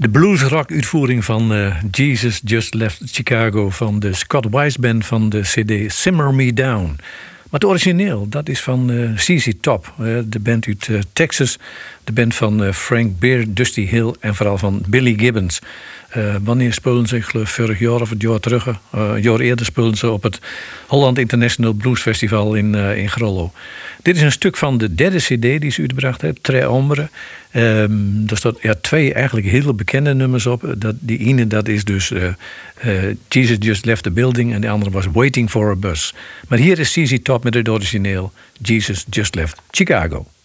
De bluesrock uitvoering van Jesus Just Left Chicago van de Scott Weiss Band van de CD Simmer Me Down. Maar het origineel, dat is van ZZ Top, de band uit Texas. De band van Frank Beard, Dusty Hill en vooral van Billy Gibbons. Wanneer speelden ze? Ik geloof vorig jaar of het jaar terug. Een jaar eerder speelden ze op het Holland International Blues Festival in Grollo. Dit is een stuk van de derde cd die ze uitgebracht heeft, Tres Ombre. Daar staat twee eigenlijk hele bekende nummers op. Die ene dat is dus Jesus Just Left the Building en de andere was Waiting for a Bus. Maar hier is ZZ Top met het origineel Jesus Just Left Chicago.